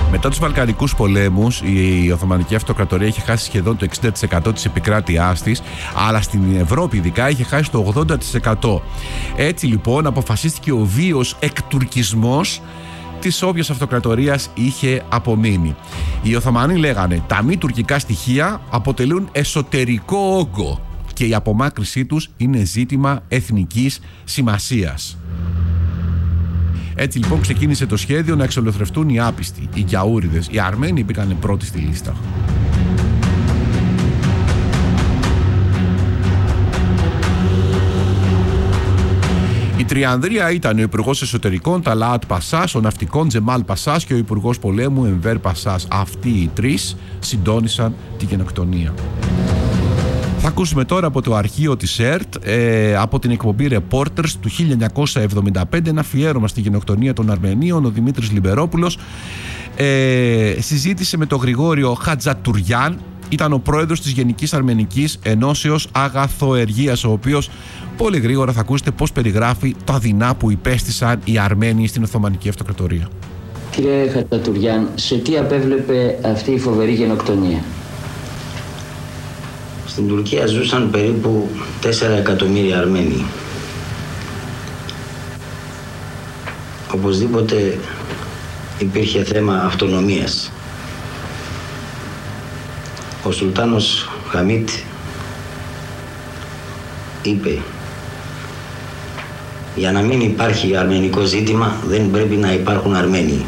Μετά τους Βαλκανικούς πολέμους, η Οθωμανική Αυτοκρατορία είχε χάσει σχεδόν το 60% της επικράτειάς της, αλλά στην Ευρώπη ειδικά είχε χάσει το 80%. Έτσι λοιπόν αποφασίστηκε ο βίος εκτουρκισμός της όποιας αυτοκρατορίας είχε απομείνει. Οι Οθωμανοί λέγανε τα μη τουρκικά στοιχεία αποτελούν εσωτερικό όγκο και η απομάκρυσή τους είναι ζήτημα εθνικής σημασίας. Έτσι λοιπόν ξεκίνησε το σχέδιο να εξολοθρευτούν οι άπιστοι, οι Γιαούριδες. Οι Αρμένοι μπήκαν πρώτοι στη λίστα. Η Τριανδρία ήταν ο υπουργός εσωτερικών Ταλάτ Πασάς, ο ναυτικών Τζεμάλ Πασάς και ο υπουργός πολέμου Εμβέρ Πασάς. Αυτοί οι τρεις συντόνισαν τη γενοκτονία. Θα ακούσουμε τώρα από το αρχείο της ΕΡΤ, από την εκπομπή Reporters του 1975, ένα αφιέρωμα στη γενοκτονία των Αρμενίων. Ο Δημήτρης Λιμπερόπουλος συζήτησε με τον Γρηγόριο Χατζατουριάν, ήταν ο πρόεδρος της Γενικής Αρμενικής Ενώσεως Αγαθοεργίας, ο οποίος πολύ γρήγορα θα ακούσετε πώς περιγράφει τα δεινά που υπέστησαν οι Αρμένοι στην Οθωμανική Αυτοκρατορία. Κύριε Χατζατουριάν, σε τι απέβλεπε αυτή η φοβερή γενοκτονία? Στην Τουρκία ζούσαν περίπου 4 εκατομμύρια Αρμένοι. Οπωσδήποτε υπήρχε θέμα αυτονομίας. Ο Σουλτάνος Χαμίτ είπε: για να μην υπάρχει αρμενικό ζήτημα δεν πρέπει να υπάρχουν Αρμένοι.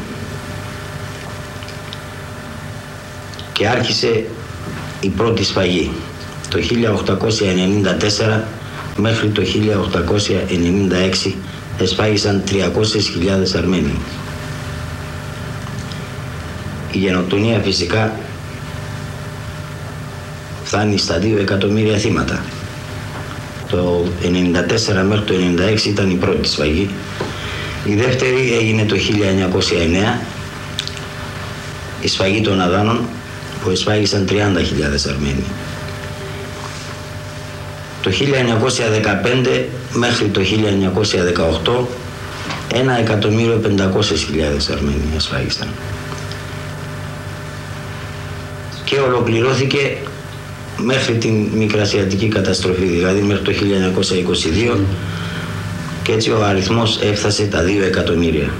Και άρχισε η πρώτη σφαγή. Το 1894 μέχρι το 1896 εσφάγησαν 300.000 Αρμένοι. Η γενοκτονία φυσικά φτάνει στα 2 εκατομμύρια θύματα. Το 1994 μέχρι το 1996 ήταν η πρώτη σφαγή. Η δεύτερη έγινε το 1909, η σφαγή των Αδάνων, που εσφάγησαν 30.000 Αρμένοι. Το 1915 μέχρι το 1918 1.500.000 Αρμένοι εσφάγησαν. Και ολοκληρώθηκε μέχρι την Μικρασιατική καταστροφή, δηλαδή μέχρι το 1922, και έτσι ο αριθμός έφτασε τα 2 εκατομμύρια.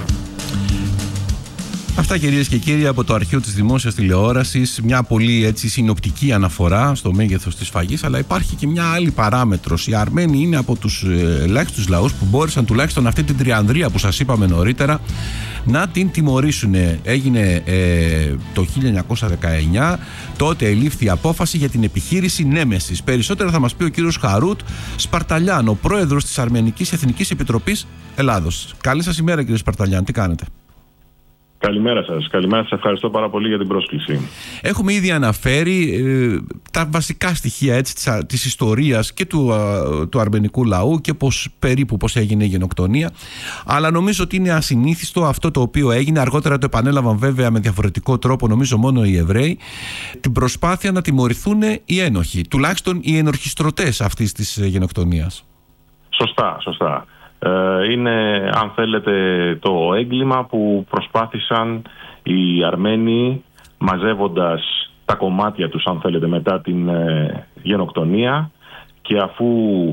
Αυτά, κυρίες και κύριοι, από το αρχείο της δημόσιας τηλεόρασης, μια πολύ έτσι συνοπτική αναφορά στο μέγεθος της σφαγής, αλλά υπάρχει και μια άλλη παράμετρος. Οι Αρμένοι είναι από τους ελάχιστους λαούς που μπόρεσαν τουλάχιστον αυτή την Τριανδρία που σας είπαμε νωρίτερα να την τιμωρήσουν. Έγινε το 1919, τότε ελήφθη η απόφαση για την επιχείρηση Νέμεσης. Περισσότερα θα μας πει ο κύριος Χαρούτ Σπαρταλιάν, ο πρόεδρος της Αρμενικής Εθνικής Επιτροπής Ελλάδος. Καλή σας ημέρα, κύριε Σπαρταλιάν, τι κάνετε? Καλημέρα σας. Καλημέρα σας. Ευχαριστώ πάρα πολύ για την πρόσκληση. Έχουμε ήδη αναφέρει τα βασικά στοιχεία έτσι, της ιστορίας και του αρμενικού λαού και περίπου πώς έγινε η γενοκτονία. Αλλά νομίζω ότι είναι ασυνήθιστο αυτό το οποίο έγινε. Αργότερα το επανέλαβαν βέβαια με διαφορετικό τρόπο, νομίζω μόνο οι Εβραίοι, την προσπάθεια να τιμωρηθούν οι ένοχοι, τουλάχιστον οι ενορχιστρωτές αυτής της γενοκτονίας. Σωστά. Είναι, αν θέλετε, το έγκλημα που προσπάθησαν οι Αρμένοι, μαζεύοντας τα κομμάτια τους, αν θέλετε, μετά την γενοκτονία, και αφού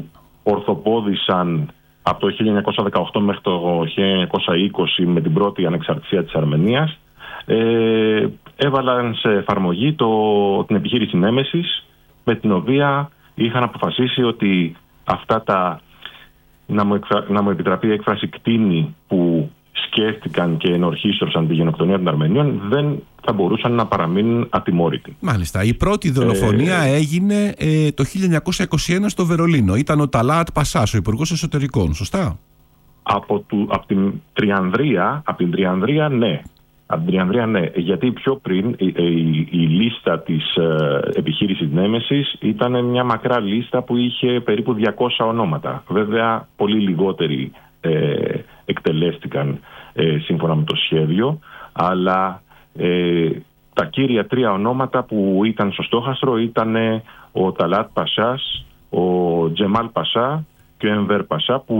ορθοπόδησαν από το 1918 μέχρι το 1920 με την πρώτη ανεξαρτησία της Αρμενίας, έβαλαν σε εφαρμογή την επιχείρηση Νέμεσης, με την οποία είχαν αποφασίσει ότι αυτά τα, να μου επιτραπεί η έκφραση, κτήνη που σκέφτηκαν και ενορχίστρωσαν τη γενοκτονία των Αρμενίων δεν θα μπορούσαν να παραμείνουν ατιμόρυτοι. Μάλιστα. Η πρώτη δολοφονία έγινε το 1921 στο Βερολίνο. Ήταν ο Ταλάτ Πασάς, ο υπουργός εσωτερικών, σωστά? Από την Τριανδρία, ναι. Από την Τριανδρία, ναι. Γιατί πιο πριν η λίστα της επιχείρησης Νέμεσης ήταν μια μακρά λίστα που είχε περίπου 200 ονόματα. Βέβαια, πολύ λιγότεροι εκτελέστηκαν σύμφωνα με το σχέδιο, αλλά τα κύρια 3 ονόματα που ήταν στο στόχαστρο ήταν ο Ταλάτ Πασάς, ο Τζεμάλ Πασά και ο Εμβέρ Πασά, που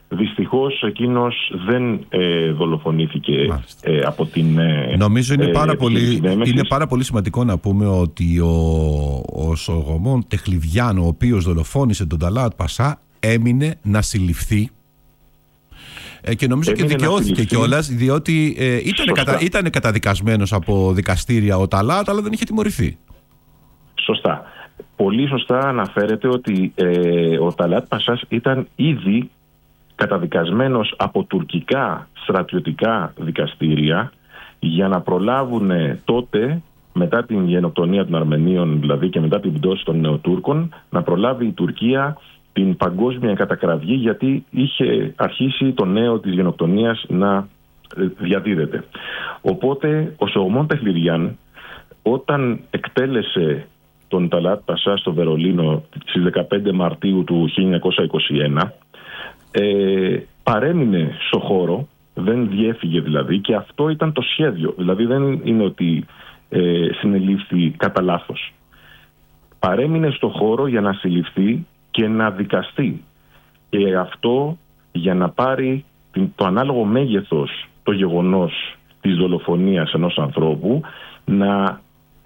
Δυστυχώς εκείνος δεν δολοφονήθηκε από την νομίζω είναι πάρα πολύ σημαντικό να πούμε ότι ο Σολομών Τεχλιβιάν, ο οποίος δολοφόνησε τον Ταλάτ Πασά, έμεινε να συλληφθεί. Και νομίζω και δικαιώθηκε κιόλας, διότι ήταν καταδικασμένος από δικαστήρια ο Ταλάτ, αλλά δεν είχε τιμωρηθεί. Σωστά. Πολύ σωστά αναφέρεται ότι ο Ταλάτ Πασάς ήταν ήδη καταδικασμένος από τουρκικά στρατιωτικά δικαστήρια για να προλάβουν τότε, μετά την γενοκτονία των Αρμενίων δηλαδή και μετά την πτώση των Νεοτούρκων, να προλάβει η Τουρκία την παγκόσμια κατακραυγή, γιατί είχε αρχίσει το νέο της γενοκτονίας να διαδίδεται. Οπότε ο Σολομών Τεχλιβιάν, όταν εκτέλεσε τον Ταλάτ Πασά στο Βερολίνο στις 15 Μαρτίου του 1921, παρέμεινε στο χώρο, δεν διέφυγε δηλαδή, και αυτό ήταν το σχέδιο. Δηλαδή δεν είναι ότι συνελήφθη κατά λάθος. Παρέμεινε στο χώρο για να συλληφθεί και να δικαστεί. Και αυτό για να πάρει το ανάλογο μέγεθος το γεγονός της δολοφονίας ενός ανθρώπου, να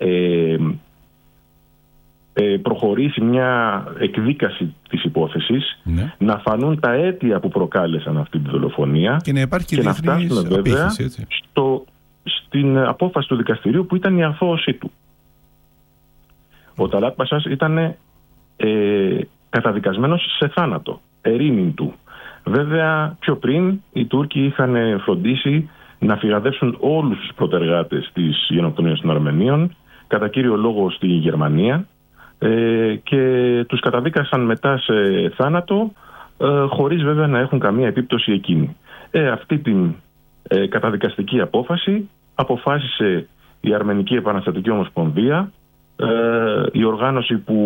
προχωρήσει μια εκδίκαση της υπόθεσης, να φανούν τα αίτια που προκάλεσαν αυτή τη δολοφονία και να φτάσουν βέβαια στην απόφαση του δικαστηρίου που ήταν η αθώωσή του. Ο Ταλάτ Πασάς ήταν καταδικασμένος σε θάνατο, ερήμην του. Βέβαια πιο πριν οι Τούρκοι είχαν φροντίσει να φυγαδεύσουν όλους τους προτεργάτες της γενοκτονίας των Αρμενίων, κατά κύριο λόγο στη Γερμανία, και τους καταδίκασαν μετά σε θάνατο, χωρίς βέβαια να έχουν καμία επίπτωση εκείνη. Αυτή την καταδικαστική απόφαση αποφάσισε η Αρμενική Επαναστατική Ομοσπονδία, η οργάνωση που